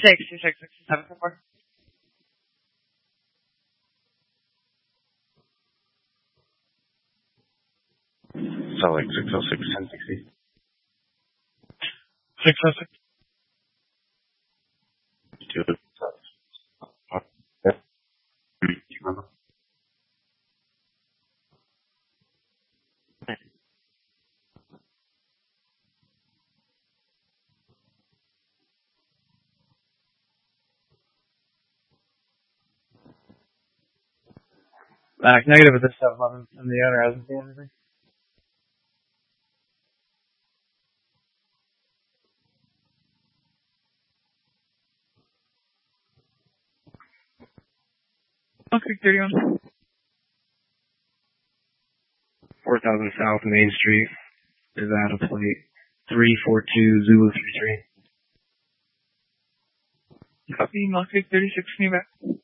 66, 67, 4. Salt Lake 606, 1060. 606. Back negative at this 7-Eleven, and the owner hasn't seen anything. Okay, 31. 4000 South Main Street is out of plate 342 Zulu 33. Copy, Mock 36, can you back?